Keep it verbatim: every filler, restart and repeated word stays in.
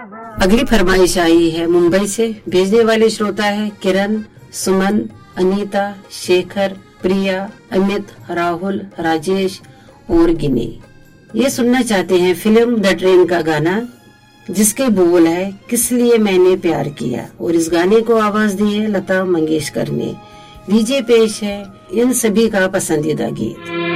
अगली फरमाइश आई है मुंबई से। भेजने वाले श्रोता है किरण, सुमन, अनीता, शेखर, प्रिया, अमित, राहुल, राजेश और गिनी। ये सुनना चाहते हैं फिल्म द ट्रेन का गाना जिसके बोल है किस लिए मैंने प्यार किया, और इस गाने को आवाज दी है लता मंगेशकर ने। लीजिए पेश है इन सभी का पसंदीदा गीत।